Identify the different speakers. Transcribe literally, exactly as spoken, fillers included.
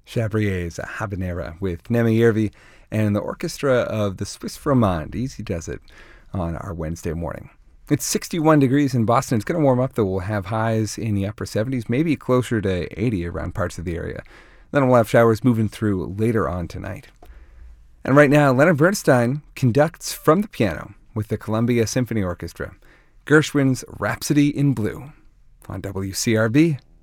Speaker 1: Chabrier's Habanera with Neme Yervi and the orchestra of the Swiss Romande. Easy does it on our Wednesday morning. It's sixty-one degrees in Boston. It's going to warm up, though. We'll have highs in the upper seventies, maybe closer to eighty around parts of the area. Then we'll have showers moving through later on tonight. And right now, Leonard Bernstein conducts from the piano with the Columbia Symphony Orchestra, Gershwin's Rhapsody in Blue on W C R B